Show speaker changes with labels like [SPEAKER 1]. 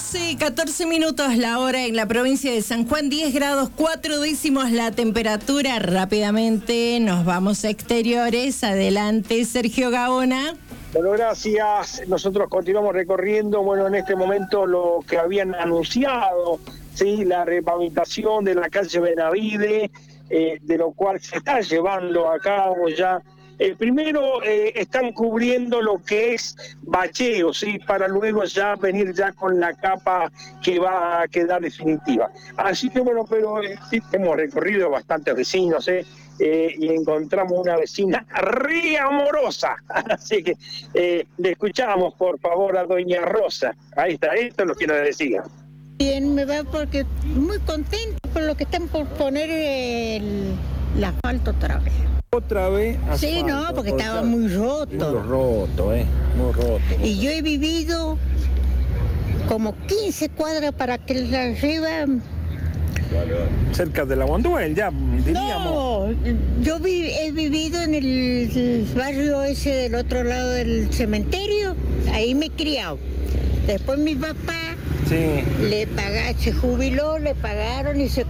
[SPEAKER 1] 14 minutos la hora en la provincia de San Juan, 10 grados 4 décimos la temperatura. Rápidamente nos vamos a exteriores. Adelante, Sergio Gaona.
[SPEAKER 2] Bueno, gracias. Nosotros continuamos recorriendo, bueno, en este momento lo que habían anunciado, sí, la repavimentación de la calle Benavide, de lo cual se está llevando a cabo ya. Primero están cubriendo lo que es bacheo, ¿sí? Para luego ya venir ya con la capa que va a quedar definitiva. Así que bueno, pero sí, hemos recorrido bastantes vecinos, y encontramos una vecina re amorosa. Así que le escuchamos, por favor, a doña Rosa. Ahí está, esto es lo que nos decía.
[SPEAKER 3] Bien, me va porque muy contento por lo que están por poner el asfalto otra vez.
[SPEAKER 4] ¿Otra vez? Asfalto,
[SPEAKER 3] sí, no, porque estaba muy roto.
[SPEAKER 4] Muy roto.
[SPEAKER 3] Y yo he vivido como 15 cuadras para que el de arriba...
[SPEAKER 4] Cerca de la Guanduel, ya diríamos.
[SPEAKER 3] No, yo he vivido en el barrio ese del otro lado del cementerio, ahí me he criado. Después mi papá se jubiló, le pagaron y se